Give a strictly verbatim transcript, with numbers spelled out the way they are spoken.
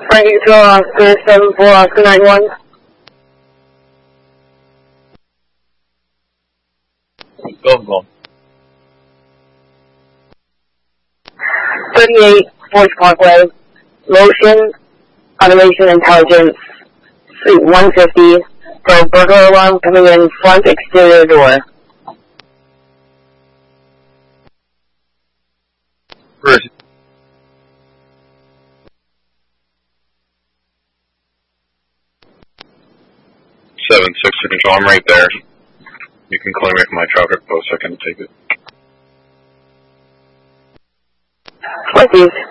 Frankie to Oscar, seven four Oscar nine one. Go, go. thirty-eight Forge Parkway, Motion, Automation Intelligence, Suite one fifty, for burglar alarm coming in front exterior door. Where is it? Seven six signature. I'm right there. You can clear me from my traffic post. I can take it. Thank you.